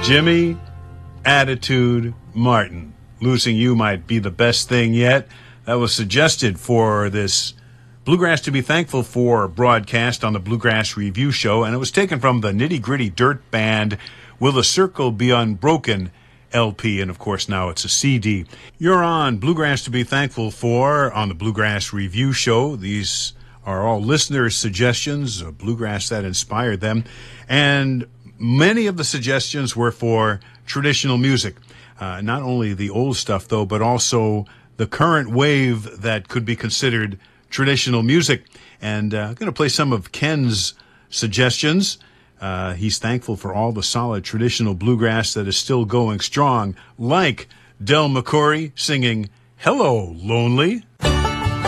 Jimmy Attitude Martin. Losing you might be the best thing yet. That was suggested for this Bluegrass to be Thankful for broadcast on the Bluegrass Review Show, and it was taken from the Nitty Gritty Dirt Band Will the Circle Be Unbroken LP, and of course now it's a CD. You're on Bluegrass to be Thankful for on the Bluegrass Review Show. These are all listeners' suggestions of bluegrass that inspired them, and many of the suggestions were for traditional music. Not only the old stuff, though, but also the current wave that could be considered traditional music. And I'm going to play some of Ken's suggestions. He's thankful for all the solid traditional bluegrass that is still going strong, like Del McCoury singing Hello, Lonely.